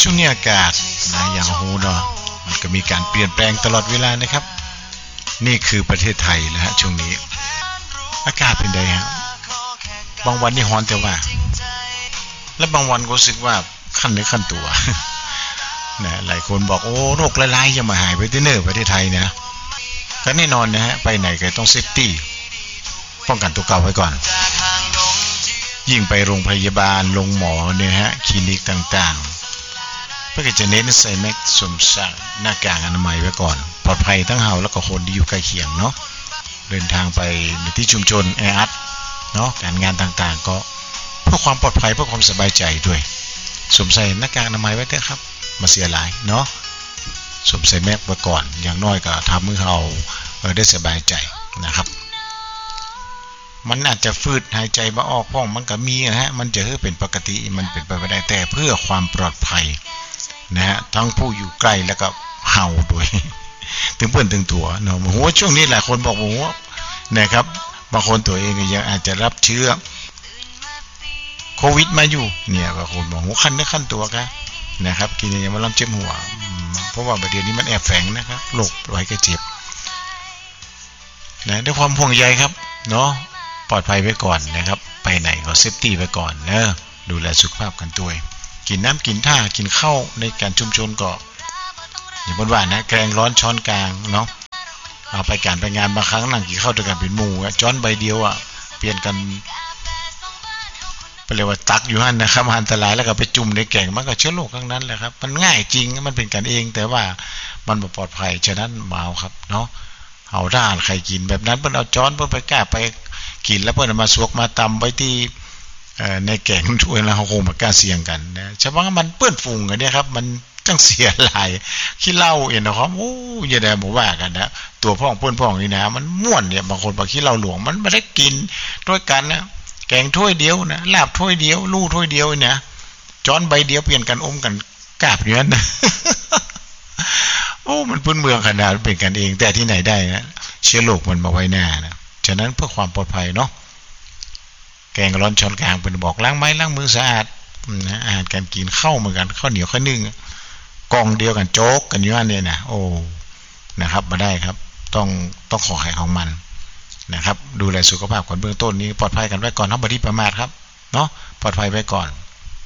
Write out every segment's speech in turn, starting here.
ช่วงนี้อากาศนะอย่างโหเนาะมันก็มีการเปลี่ยนแปลงตลอดเวลานะครับนี่คือประเทศไทยนะฮะช่วงนี้อากาศเป็นไงฮะบางวันนี่ร้อนแต่ว่าและบางวันก็รู้สึกว่าขั้นเนื้อขั้นตัวนะหลายคนบอกโอ้โรคหลายๆยังมาหายไปที่เนอประเทศไทยนะก็แน่นอนนะฮะไปไหนก็ต้องเซฟตี้ป้องกันตัวเก่าไว้ก่อนยิ่งไปโรงพยาบาลโรงหมอเนี่ยฮะคลินิกต่างๆเพื่อจะเน้นใส่แมสสวมใส่หน้ากากอนามัยไว้ก่อนปลอดภัยทั้งเฮาแล้วก็คนที่อยู่ใกล้เคียงเนาะเดินทางไปในที่ชุมชนแออัดเนาะการงานต่างๆก็เพื่อความปลอดภัยเพื่อความสบายใจด้วยสวมใส่หน้ากากอนามัยไว้เถอะครับมาเสียหลายเนาะสวมใส่แมสไว้ก่อนอย่างน้อยก็ทำให้เราได้สบายใจนะครับมันอาจจะฟืดหายใจบ่ออกพ้องมันก็มีนะฮะมันจะเป็นปกติมันเป็นไปไม่ได้แต่เพื่อความปลอดภัยนะฮะทั้งผู้อยู่ใกล้แล้วก็เฮาด้วยถึงเพื่อนถึงตัวเนาะโหช่วงนี้หลายคนบอกโหนะครับบางคนตัวเองยังอาจจะรับเชื้อโควิดมาอยู่เนี่ยบางคนบอกโหคันเนื้อคันตัวกันนะครับกินยังมาล้ำเจ็บหัวเพราะว่าประเดี๋ยวนี้มันแอบแฝงนะครับโรคไว้ก็เจ็บนะด้วยความห่วงใยครับเนาะปลอดภัยไว้ก่อนนะครับไปไหนก็เซฟตี้ไว้ก่อนเนอะดูแลสุขภาพกันด้วยกินน้ำกินท่ากินข้าวในการชุมชนก็อย่างว่านะแกงร้อนช้อนกลางเนาะเอาไปการไปงานบางครั้งนั่งกินข้าวด้วยกันเป็นหมู่ช้อนใบเดียวเปลี่ยนกันไปเรียกว่าตักอยู่หั่นนะครับอันตรายแล้วก็ไปจุ่มในแกงมันก็เชื้อโรคทั้งนั้นแหละครับมันง่ายจริงมันเป็นกันเองแต่ว่ามันบ่ปลอดภัยฉะนั้นมาเอาครับเนาะเอาด้านใครกินแบบนั้นเพิ่นเอาช้อนเพิ่นไปกล้าไปกินแล้วเพิ่นมาสวกมาตำไว้ที่ในแกงถ้วยแล้วเฮาคงบ่กล้าเสี่ยงกันนะฉะนั้นมันเปื้อนฝุ่งกันเนี่ยครับมันจังเสียหลายขี้เหล้าเอ็นนะครับโอ้อย่าได้บ่ว่ากันนะตัวพ่องเพิ่นพ่องนี่นะมันม่วนเนี่ยบางคนบ่ขี้เหล้าหลวงมันบ่ได้กินด้วยกันนะแกงถ้วยเดียวนะลาบถ้วยเดียวลู่ถ้วยเดียวเนี่ยช้อนใบเดียวเปลี่ยนกันอมกันกาบอยู่นั่นนะโอ้มันพื้นเมืองขนาดเป็นกันเองแต่ที่ไหนได้นะเชื้อโรคมันมาไว้หน้านะฉะนั้นเพื่อความปลอดภัยเนาะแกงร้อนช้อนกลางเป็นบอกล้างไม้ล้างมือสะอาดนะอาหารการกินข้าวเหมือนกันข้าวเหนียวข้าวนึ่งกองเดียวกันโจ๊กกันอยู่นั่นเนี่ยนะโอ้นะครับมาได้ครับต้องขอให้ของมันนะครับดูแลสุขภาพก่อนเบื้องต้นนี้ปลอดภัยกันไว้ก่อนห้ามบ่ได้ประมาทครับเนาะปลอดภัยไว้ก่อน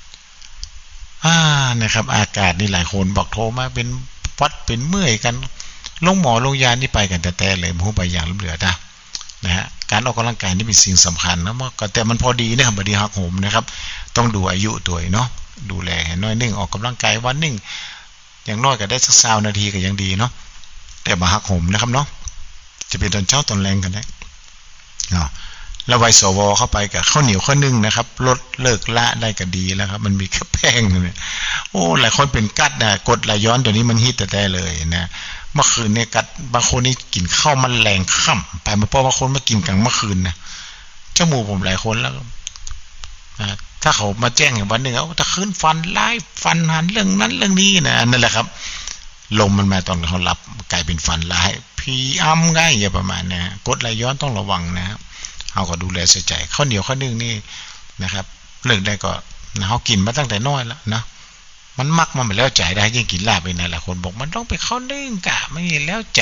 นะครับอากาศนี่หลายคนบอกโทรมาเป็นวัดเป็นเมื่อยกันลงหมอลงยานี่ไปกันแต่เลยหูไปอย่างเหลือนะฮะการออกกำลังกายนี่เป็นสิ่งสำคัญนะก็แต่มันพอดีนะครับบดีหักโหมนะครับต้องดูอายุตัวเนาะดูแลน้อยนึงออกกำลังกายวันนึงอย่างน้อยก็ได้สัก20นาทีก็ยังดีเนาะแต่มาหักโหมนะครับเนาะจะเป็นตอนเช้าตอนแรงกันได้แล้วไวสวเข้าไปกับข้าวเหนียวข้าวนึ่งนะครับลดเลิกละได้ก็ดีแล้วครับมันมีแค่แป้งเนี่ยโอ้หลายคนเป็นกัดนะกดไหลย้อนตัวนี้มันฮิตแต่เลยนะเมื่อคืนเนี่ยกัดบางคนนี่กินข้าวมันแรงค่ำไปมาเพราะบางคนมากินกลางเมื่อคืนนะเจ้าหมูผมหลายคนแล้วถ้าเขามาแจ้งอย่างวันหนึ่งถ้าคืนฟันไล่ฟันหันเรื่องนั้นเรื่องนี้นะนั่นแหละครับลมมันมาตอนเขาหลับกลายเป็นฟันลายพีอ้ำง่ายอย่าประมาณนะกดไหลย้อนต้องระวังนะครับเอาก็ดูแลใส่ใจข้าวเหนียวข้าวนึ่งนี่นะครับเลิกได้ก็เขากินมาตั้งแต่น้อยแล้วนะมันมักมันแล้วใจได้ยิ่งกินลาบไปนั่นแหละคนบอกมันต้องไปข้าวนึ่งกะไม่แล้วใจ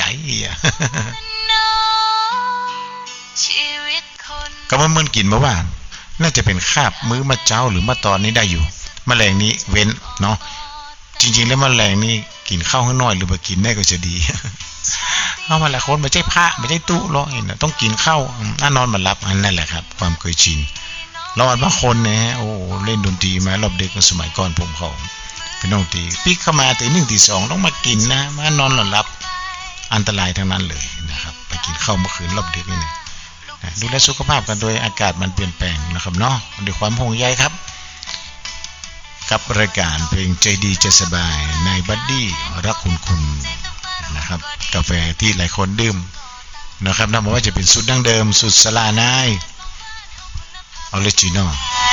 ก็มันกินมาว่าน่าจะเป็นคาบมื้อมาเจ้าหรือมาตอนนี้ได้อยู่แมลงนี้เว้นเนาะจริงๆแล้วแมลงนี่กินข้าวข้างน้อยหรือมากินได้ก็จะดีเอามาหลายคนไม่ใช่พระไม่ใช่ตู้ร้อยนะต้องกินข้าวนอนมาหลับนั่นแหละครับความเคยชินเราบางคนเนี่ยโอ้เล่นดนตรีมารอบเด็กสมัยก่อนผมเขาเป็นน้องตีปิ๊กเข้ามาตี 1 ตี 2ต้องมากินนะมานอนหลับอันตรายทั้งนั้นเลยนะครับไปกินข้าวเมื่อคืนรอบดึกนี่นะดูแลสุขภาพกันโดยอากาศมันเปลี่ยนแปลงนะครับเนาะด้วยความห่วงใยครับกับรายการเพลงใจดีใจสบายนายบัดดี้รักคุณนะครับกาแฟที่หลายคนดื่มนะครับนะบอกว่าจะเป็นสูตรดั้งเดิมสูตรสลานายออริจินอล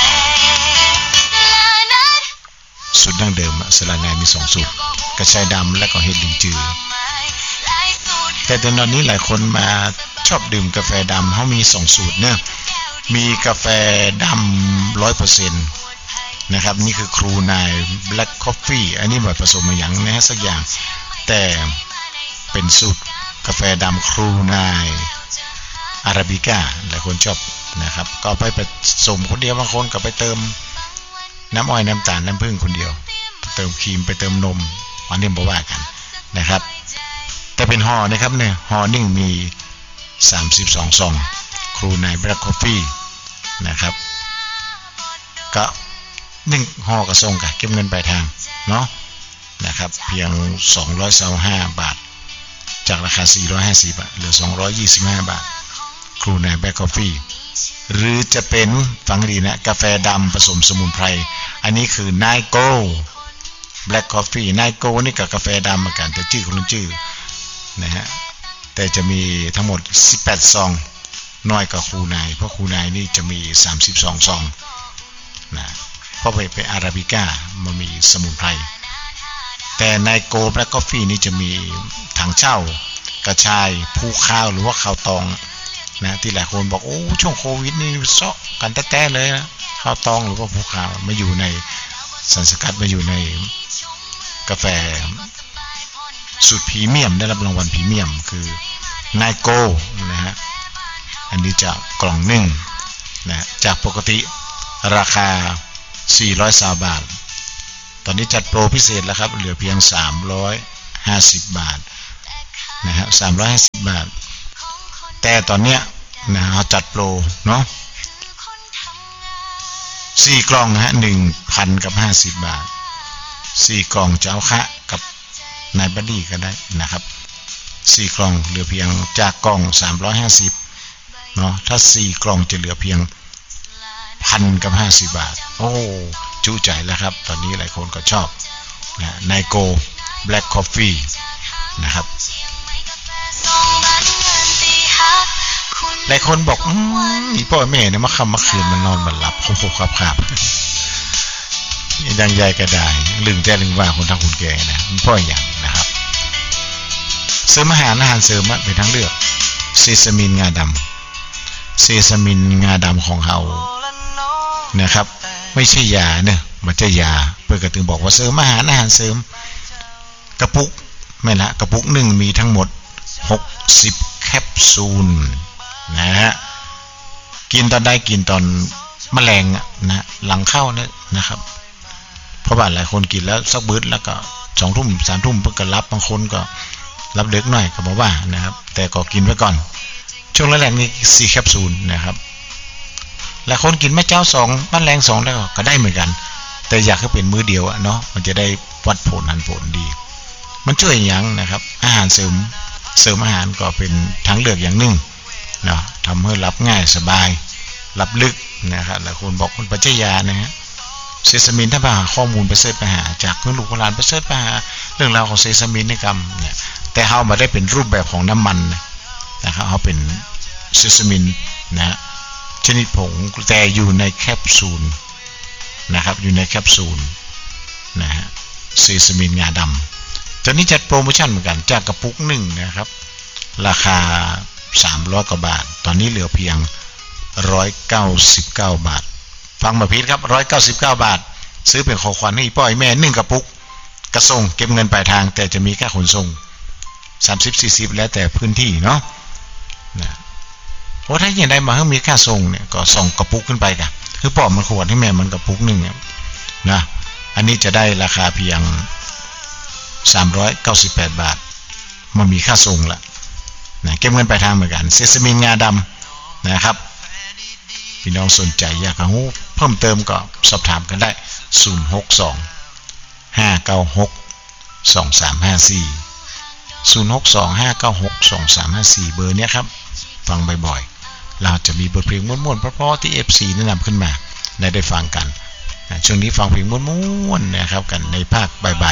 สูตรดั้งเดิมสลานายมี2สูตรกระชายดำและก็เห็ดลินจือแต่ตอนนี้หลายคนมาชอบดื่มกาแฟดำเขามี2สูตรเนี่ยมีกาแฟดำ 100% นะครับนี่คือครูนายแบล็คคอฟฟี่อันนี้แบบผสมมาอย่างนะฮะสักอย่างแต่เป็นสูตรกาแฟดำครูนายอาราบิก้าหลายคนชอบนะครับก็ไปผสมคนเดียวบางคนก็ไปเติมน้ำอ้อยน้ำตาลน้ำผึ้งคนเดียวเติมครีมไปเติมนมอันนี้บอกว่ากันนะครับแต่เป็นห่อนะครับเนี่ยห่อหนึ่งมี32ซองครูนายแบล็คคอฟฟี่นะครับก็1ห่อกระส่งกับเก็บเงินปลายทางเนาะนะครับเพียง225บาทจากราคา450บาทเหลือ225บาทครูนายแบล็คคอฟฟี่หรือจะเป็นฟังดีนะกาแฟดำผสมสมุนไพรอันนี้คือนายโก้แบล็คคอฟฟี่นายโก้นี่กับกาแฟดำเหมือนกันแต่ชื่อคนละชื่อนะฮะแต่จะมีทั้งหมด18ซองน้อยกว่าครูนายเพราะครูนายนี่จะมี32ซองนะเพราะไปอาราบิก้ามันมีสมุนไพรแต่นายโก้แบล็คคอฟฟี่นี่จะมีถังเช่ากระชายผู้ข้าวหรือว่าข้าวตองนะที่หลายคนบอกโอ้ช่วงโควิดนี่เซาะกันแต้ๆเลยนะข้าวตองหรือว่าผู้ข้าวมาอยู่ในสารสกัดมาอยู่ในกาแฟสูตรพรีเมียมได้รับรางวัลพรีเมียมคือนายโก้นะฮะอันนี้จะกล่องหนึ่งนะจากปกติราคา420บาทตอนนี้จัดโปรพิเศษแล้วครับเหลือเพียง350บาทนะฮะ350บาทแต่ตอนเนี้ยนะจัดโปรเนาะ4กล่องนะฮะ 1,000 กับ50บาท4กล่องจะเอาคะกับนายบัดดี้ก็ได้นะครับ4กล่องเหลือเพียงจากกล่อง350เนาะถ้า4กล่องจะเหลือเพียง1,000 กับ50บาทโอ้จุใจแล้วครับตอนนี้หลายคนก็ชอบนะนายโกแบล็คคอฟฟี่นะครับหลายคนบอกอีพ่อแม่เนี่ยมาค่ำมาคืนมันนอนมันหลับคบครับยังใหญ่ก็ได้ลึงแต่ลึงว่าคนทั้งคนแก่นะมันพ่ออย่างนะครับเสริมอาหารเสริมเป็นทั้งเลือกเซซามินงาดำเซซามินงาดำของเรานะครับไม่ใช่ยาเนี่ยมันจะยาเพื่อกระตึงบอกว่าเสริมอาหารเสริมกระปุกไม่ละกระปุกหนึ่งมีทั้งหมด60แคปซูลนะฮะกินตอนได้กินตอนแมลงนะหลังเข้าเนี่ยนะครับเพราะว่าหลายคนกินแล้วสักบื้อแล้วก็2 ทุ่ม 3 ทุ่มเพิ่งก็รับบางคนก็รับเด็กหน่อยก็บอกว่านะครับแต่ก็กินไว้ก่อนช่วงแรกนี่4แคปซูลนะครับหลายคนกินแม่เจ้า2บ้านแรง2แล้วก็ได้เหมือนกันแต่อยากให้เป็นมื้อเดียวเนาะมันจะได้วัดผลหันผลดีมันช่วยอย่างนะครับอาหารเสริมอาหารก็เป็นทางเลือกอย่างหนึ่งเนาะทำให้รับง่ายสบายรับลึกนะครับหลายคนบอกคนปัจจัยยานะฮะเซซามินถ้าไปหาข้อมูลไปเสิร์ชไปหาจากคนลูกโบราณไปเสิร์ชไปหาเรื่องราวของเซซามินในกรรมเนี่ยแต่เขามาได้เป็นรูปแบบของน้ำมันนะครับเขาเป็นเซซามินนะชนิดผงแต่อยู่ในแคปซูลนะครับอยู่ในแคปซูลนะฮะเซซามินงาดำตอนนี้จัดโปรโมชั่นเหมือนกันจากกระปุกหนึ่งนะครับราคา300 กว่าบาทตอนนี้เหลือเพียง199บาทฟังมาพีดครับ199บาทซื้อเป็นของขวัญให้พ่อแม่1กระปุกกระส่งเก็บเงินปลายทางแต่จะมีค่าขนส่ง30-40แล้วแต่พื้นที่เนาะนะเพราะถ้าอย่างใดมาให้มีค่าส่งเนี่ยก็ส่งกระปุกขึ้นไปกันคือพ่อมันขวดให้แม่มันกระปุก1เนี่ยนะอันนี้จะได้ราคาเพียง398บาทมันมีค่าส่งละนะเก็บเงินปลายทางเหมือนกันเซซามินงาดำนะครับพี่น้องสนใจอยากรู้เพิ่มเติมก็สอบถามกันได้062-596-2354 เบอร์เนี้ยครับฟังบ่อยๆเราจะมีบทเพลงม่วนๆเพราะๆที่ FC แนะนำขึ้นมาได้ฟังกันช่วงนี้ฟังเพลงม่วนๆนะครับกันในภาคบ่าย